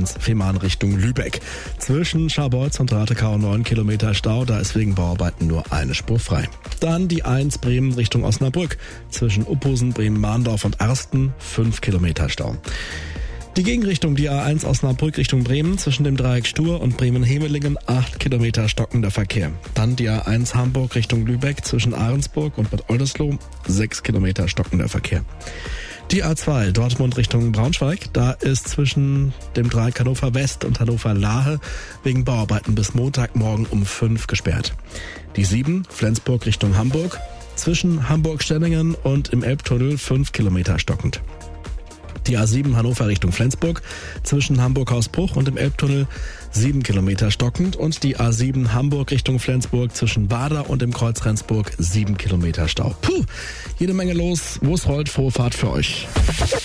A1 Fehmarn Richtung Lübeck. Zwischen Scharbeutz und Ratekau 9 Kilometer Stau, da ist wegen Bauarbeiten nur eine Spur frei. Dann die A1 Bremen Richtung Osnabrück. Zwischen Uphusen, Bremen-Mahndorf und Arsten 5 Kilometer Stau. Die Gegenrichtung, die A1 Osnabrück Richtung Bremen, zwischen dem Dreieck Stur und Bremen-Hemelingen 8 Kilometer stockender Verkehr. Dann die A1 Hamburg Richtung Lübeck, zwischen Ahrensburg und Bad Oldesloe 6 Kilometer stockender Verkehr. Die A2 Dortmund Richtung Braunschweig, da ist zwischen dem Dreieck Hannover West und Hannover Lahe wegen Bauarbeiten bis Montagmorgen um 5 gesperrt. Die 7 Flensburg Richtung Hamburg, zwischen Hamburg-Stellingen und im Elbtunnel 5 Kilometer stockend. Die A7 Hannover Richtung Flensburg, zwischen Hamburg-Hausbruch und im Elbtunnel 7 Kilometer stockend und die A7 Hamburg Richtung Flensburg zwischen Bader und im Kreuz Rendsburg 7 Kilometer Stau. Puh, jede Menge los. Wo es rollt, frohe Fahrt für euch.